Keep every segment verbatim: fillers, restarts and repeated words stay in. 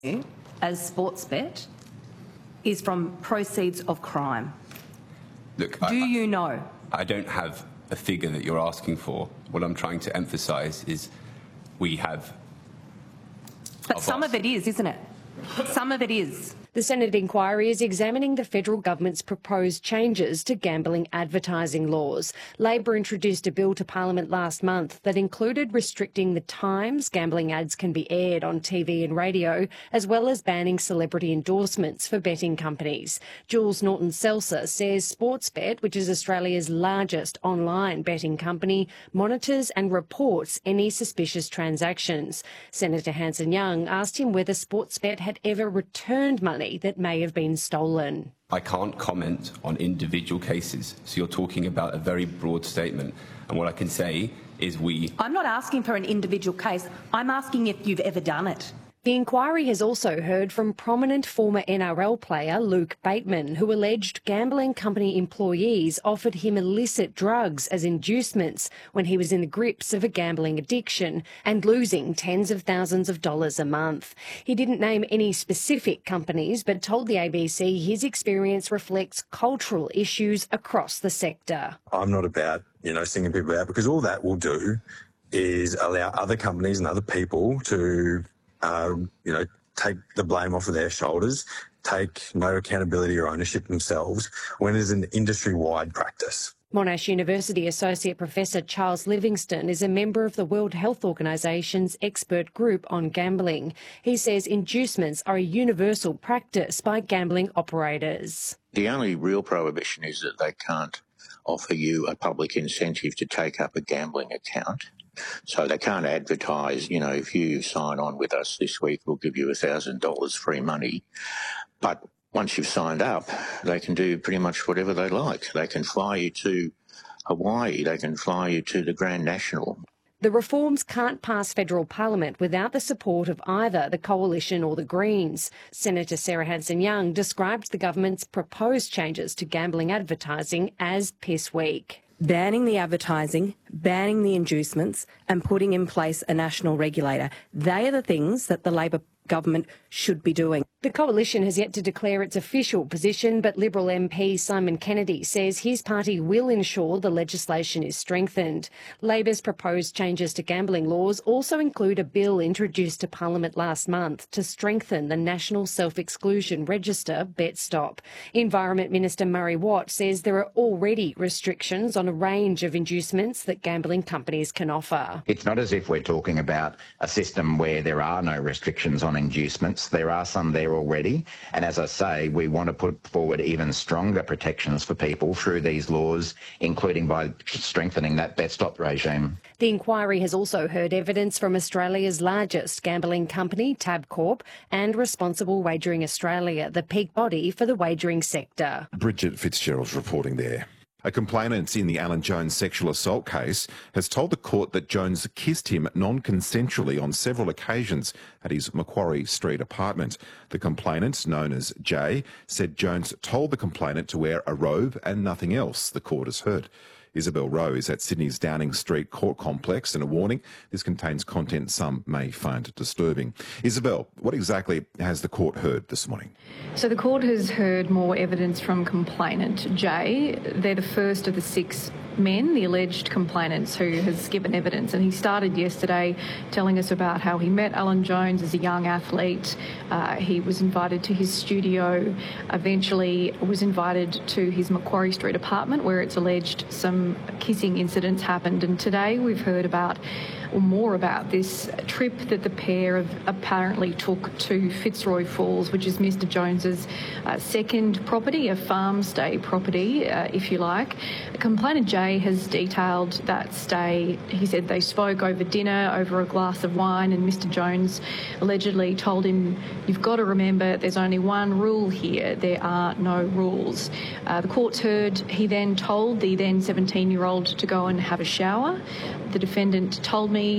as Sportsbet is from proceeds of crime. Look, Do I, you know? I don't have a figure that you're asking for. What I'm trying to emphasise is we have... But some of it is, isn't it? Some of it is. The Senate inquiry is examining the federal government's proposed changes to gambling advertising laws. Labor introduced a bill to Parliament last month that included restricting the times gambling ads can be aired on T V and radio, as well as banning celebrity endorsements for betting companies. Jules Norton-Seltzer says Sportsbet, which is Australia's largest online betting company, monitors and reports any suspicious transactions. Senator Hanson-Young asked him whether Sportsbet had ever returned money that may have been stolen. I can't comment on individual cases, so you're talking about a very broad statement. And what I can say is we... I'm not asking for an individual case. I'm asking if you've ever done it. The inquiry has also heard from prominent former N R L player Luke Bateman, who alleged gambling company employees offered him illicit drugs as inducements when he was in the grips of a gambling addiction and losing tens of thousands of dollars a month. He didn't name any specific companies, but told the A B C his experience reflects cultural issues across the sector. I'm not about, you know, singing people out, because all that will do is allow other companies and other people to Uh, you know, take the blame off of their shoulders, take no accountability or ownership themselves when it is an industry-wide practice. Monash University Associate Professor Charles Livingston is a member of the World Health Organisation's expert group on gambling. He says inducements are a universal practice by gambling operators. The only real prohibition is that they can't offer you a public incentive to take up a gambling account. So they can't advertise, you know, if you sign on with us this week, we'll give you one thousand dollars free money. But once you've signed up, they can do pretty much whatever they like. They can fly you to Hawaii. They can fly you to the Grand National. The reforms can't pass federal parliament without the support of either the Coalition or the Greens. Senator Sarah Hanson-Young described the government's proposed changes to gambling advertising as piss weak. Banning the advertising, banning the inducements and putting in place a national regulator. They are the things that the Labor government should be doing. The Coalition has yet to declare its official position, but Liberal M P Simon Kennedy says his party will ensure the legislation is strengthened. Labor's proposed changes to gambling laws also include a bill introduced to Parliament last month to strengthen the National Self-Exclusion Register, BetStop. Environment Minister Murray Watt says there are already restrictions on a range of inducements that gambling companies can offer. It's not as if we're talking about a system where there are no restrictions on inducements. There are some there already, and as I say, we want to put forward even stronger protections for people through these laws, including by strengthening that BetStop regime. The inquiry has also heard evidence from Australia's largest gambling company, Tabcorp, and Responsible Wagering Australia, the peak body for the wagering sector. Bridget Fitzgerald's reporting there. A complainant in the Alan Jones sexual assault case has told the court that Jones kissed him non-consensually on several occasions at his Macquarie Street apartment. The complainant, known as Jay, said Jones told the complainant to wear a robe and nothing else, the court has heard. Isabel Rowe is at Sydney's Downing Street Court Complex, and a warning, this contains content some may find disturbing. Isabel, what exactly has the court heard this morning? So the court has heard more evidence from complainant Jay. They're the first of the six men, the alleged complainants, who has given evidence. And he started yesterday telling us about how he met Alan Jones as a young athlete. Uh, he was invited to his studio, eventually was invited to his Macquarie Street apartment where it's alleged some kissing incidents happened. And today we've heard about or more about this trip that the pair have apparently took to Fitzroy Falls, which is Mister Jones's uh, second property, a farm stay property, uh, if you like. Complainant Jay has detailed that stay. He said they spoke over dinner, over a glass of wine, and Mister Jones allegedly told him, "You've got to remember there's only one rule here. There are no rules." Uh, the court's heard he then told the then seventeen-year-old to go and have a shower. The defendant told me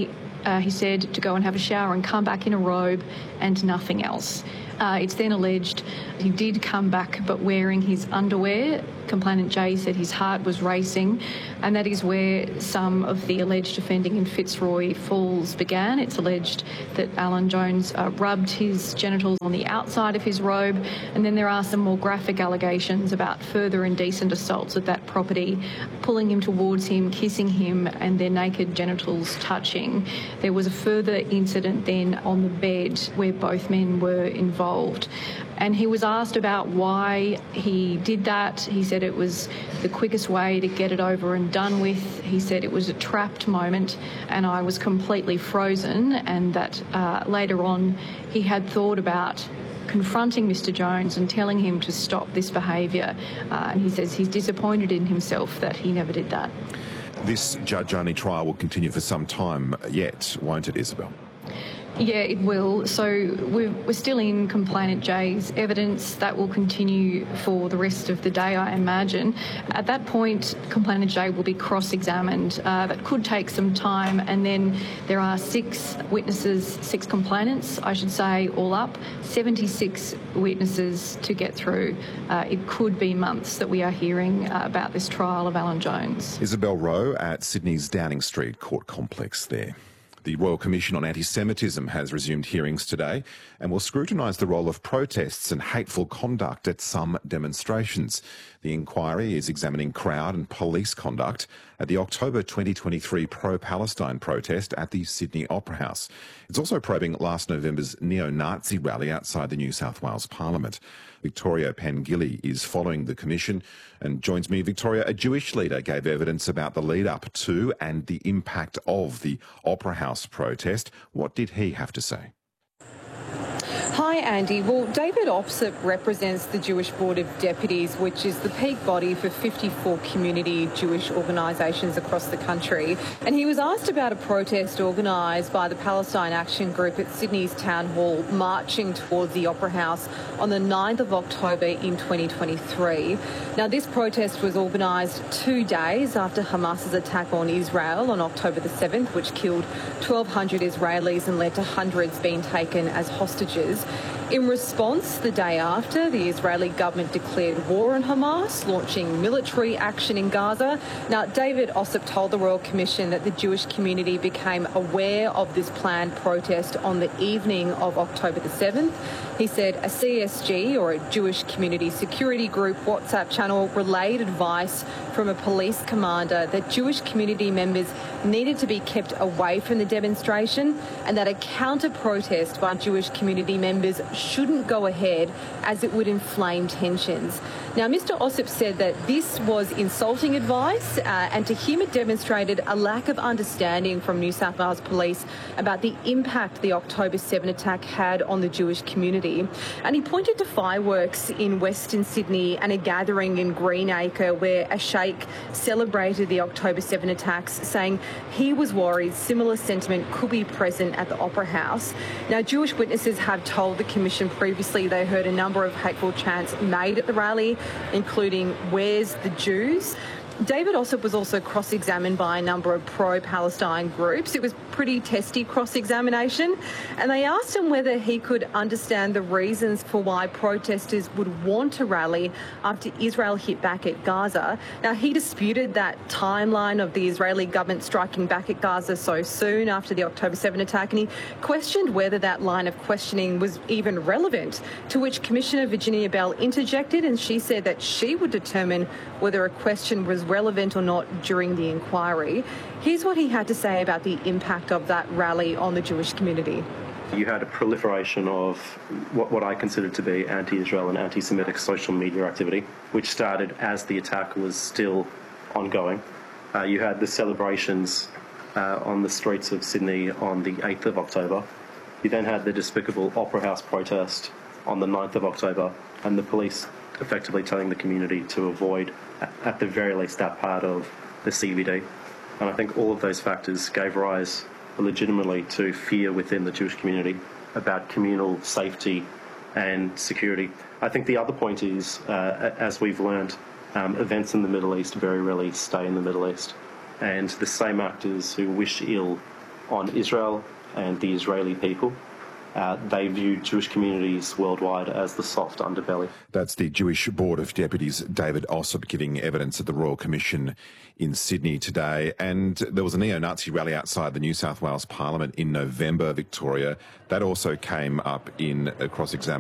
uh, he said, to go and have a shower and come back in a robe and nothing else. Uh, it's then alleged he did come back but wearing his underwear. Complainant Jay said his heart was racing, and that is where some of the alleged offending in Fitzroy Falls began. It's alleged that Alan Jones uh, rubbed his genitals on the outside of his robe, and then there are some more graphic allegations about further indecent assaults at that property, pulling him towards him, kissing him, and their naked genitals touching. There was a further incident then on the bed where both men were involved. And he was asked about why he did that. He said it was the quickest way to get it over and done with. He said it was a trapped moment and I was completely frozen, and that uh, later on he had thought about confronting Mister Jones and telling him to stop this behaviour. Uh, and he says he's disappointed in himself that he never did that. This judge-only trial will continue for some time yet, won't it, Isabel? Yeah, it will. So we're, we're still in Complainant Jay's evidence. That will continue for the rest of the day, I imagine. At that point, Complainant Jay will be cross-examined. Uh, that could take some time. And then there are six witnesses, six complainants, I should say, all up, seventy-six witnesses to get through. Uh, it could be months that we are hearing uh, about this trial of Alan Jones. Isabel Rowe at Sydney's Downing Street Court Complex there. The Royal Commission on Anti-Semitism has resumed hearings today and will scrutinise the role of protests and hateful conduct at some demonstrations. The inquiry is examining crowd and police conduct at the October twenty twenty-three pro-Palestine protest at the Sydney Opera House. It's also probing last November's neo-Nazi rally outside the New South Wales Parliament. Victoria Pengilly is following the commission and joins me. Victoria, a Jewish leader gave evidence about the lead-up to and the impact of the Opera House protest. What did he have to say? Hi, Andy. Well, David Ossip represents the Jewish Board of Deputies, which is the peak body for fifty-four community Jewish organisations across the country. And he was asked about a protest organised by the Palestine Action Group at Sydney's Town Hall, marching towards the Opera House on the ninth of October in twenty twenty-three. Now, this protest was organised two days after Hamas's attack on Israel on October the seventh, which killed twelve hundred Israelis and led to hundreds being taken as hostages. In response, the day after, the Israeli government declared war on Hamas, launching military action in Gaza. Now, David Ossip told the Royal Commission that the Jewish community became aware of this planned protest on the evening of October the seventh. He said a C S G, or a Jewish Community Security Group WhatsApp channel, relayed advice from a police commander that Jewish community members needed to be kept away from the demonstration and that a counter-protest by Jewish community members shouldn't go ahead as it would inflame tensions. Now, Mister Ossip said that this was insulting advice uh, and to him it demonstrated a lack of understanding from New South Wales Police about the impact the October seventh attack had on the Jewish community. And he pointed to fireworks in Western Sydney and a gathering in Greenacre where a sheikh celebrated the October seventh attacks, saying he was worried similar sentiment could be present at the Opera House. Now, Jewish witnesses have told the Commission previously they heard a number of hateful chants made at the rally, including "Where's the Jews?" David Ossip was also cross-examined by a number of pro-Palestine groups. It was pretty testy cross-examination, and they asked him whether he could understand the reasons for why protesters would want to rally after Israel hit back at Gaza. Now, he disputed that timeline of the Israeli government striking back at Gaza so soon after the October seventh attack, and he questioned whether that line of questioning was even relevant, to which Commissioner Virginia Bell interjected, and she said that she would determine whether a question was relevant or not during the inquiry. Here's what he had to say about the impact of that rally on the Jewish community. You had a proliferation of what, what I consider to be anti-Israel and anti-Semitic social media activity, which started as the attack was still ongoing. Uh, you had the celebrations uh, on the streets of Sydney on the eighth of October. You then had the despicable Opera House protest on the ninth of October, and the police effectively telling the community to avoid, at the very least, that part of the C B D. And I think all of those factors gave rise legitimately to fear within the Jewish community about communal safety and security. I think the other point is, uh, as we've learned, um, events in the Middle East very rarely stay in the Middle East. And the same actors who wish ill on Israel and the Israeli people. Uh, they view Jewish communities worldwide as the soft underbelly. That's the Jewish Board of Deputies, David Ossip, giving evidence at the Royal Commission in Sydney today. And there was a neo-Nazi rally outside the New South Wales Parliament in November, Victoria. That also came up in a cross-examination.